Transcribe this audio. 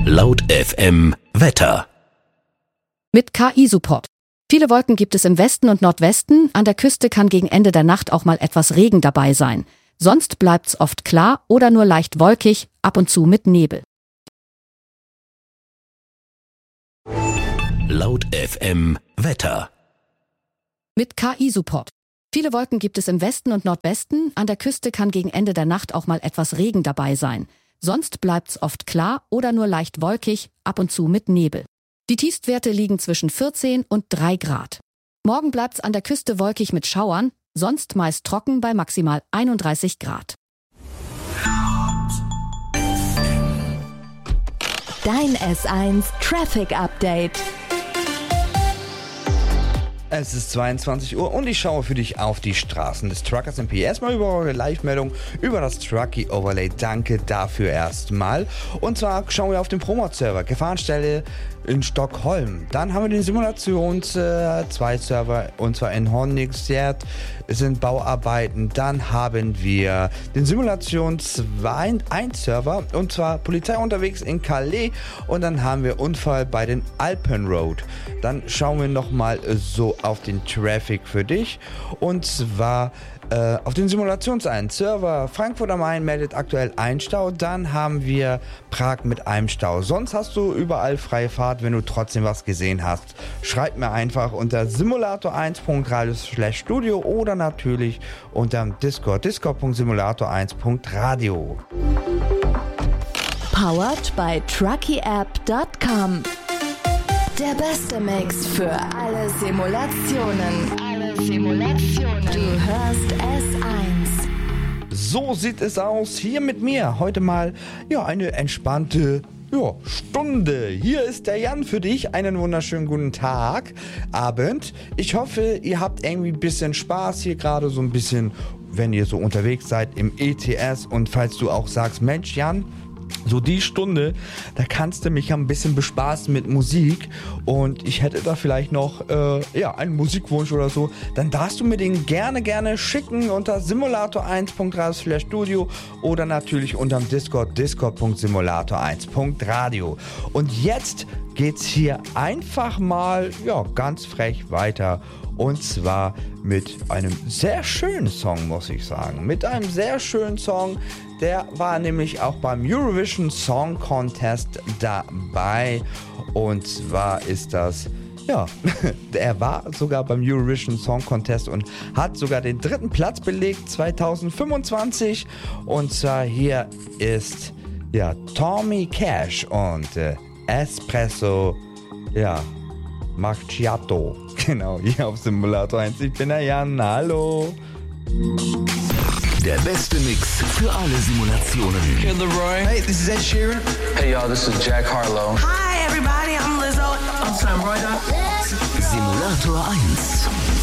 Laut FM Wetter. Mit KI-Support. Viele Wolken gibt es im Westen und Nordwesten. An der Küste kann gegen Ende der Nacht auch mal etwas Regen dabei sein. Sonst bleibt's oft klar oder nur leicht wolkig, ab und zu mit Nebel. Laut FM Wetter. Mit KI-Support. Viele Wolken gibt es im Westen und Nordwesten. An der Küste kann gegen Ende der Nacht auch mal etwas Regen dabei sein. Sonst bleibt's oft klar oder nur leicht wolkig, ab und zu mit Nebel. Die Tiefstwerte liegen zwischen 14 und 3 Grad. Morgen bleibt's an der Küste wolkig mit Schauern, sonst meist trocken bei maximal 31 Grad. Dein S1 Traffic Update. Es ist 22 Uhr und ich schaue für dich auf die Straßen des Truckers MP. Erstmal über eure Live-Meldung über das Truckee Overlay. Danke dafür erstmal. Und zwar schauen wir auf den Promot-Server, Gefahrenstelle in Stockholm. Dann haben wir den Simulations 2 Server und zwar in Honningsjärd. Es sind Bauarbeiten. Dann haben wir den Simulations 1 Server und zwar Polizei unterwegs in Calais. Und dann haben wir Unfall bei den Alpenroad. Dann schauen wir nochmal so auf den Traffic für dich. Und zwar auf den Simulations 1 Server Frankfurt am Main meldet aktuell ein Stau. Dann haben wir Prag mit einem Stau. Sonst hast du überall freie Fahrt, wenn du trotzdem was gesehen hast. Schreib mir einfach unter simulator1.radio/studio oder natürlich unter discord.simulator1.radio. Powered by truckieapp.com. Der beste Mix für alle Simulationen. Du hörst S1. So sieht es aus hier mit mir. Heute mal eine entspannte Stunde. Hier ist der Jan für dich. Einen wunderschönen guten Tag, Abend. Ich hoffe, ihr habt irgendwie ein bisschen Spaß hier gerade so ein bisschen, wenn ihr so unterwegs seid im ETS. Und falls du auch sagst, Mensch Jan, so die Stunde, da kannst du mich ein bisschen bespaßen mit Musik und ich hätte da vielleicht noch einen Musikwunsch oder so, dann darfst du mir den gerne schicken unter simulator1.radio/studio oder natürlich unter discord.simulator1.radio. Und jetzt geht's hier einfach mal ganz frech weiter. Und zwar mit einem sehr schönen Song, muss ich sagen. Mit einem sehr schönen Song. Der war nämlich auch beim Eurovision Song Contest dabei. Und zwar ist das, er war sogar beim Eurovision Song Contest und hat sogar den 3. Platz belegt 2025. Und zwar hier ist, Tommy Cash und Espresso, Macchiato. Genau, hier auf Simulator 1. Ich bin der Jan, hallo. Der beste Mix für alle Simulationen. Hey, Leroy. Hey, this is Ed Sheeran. Hey, y'all, this is Jack Harlow. Hi, everybody, I'm Lizzo. I'm Sam Ryder. Simulator 1.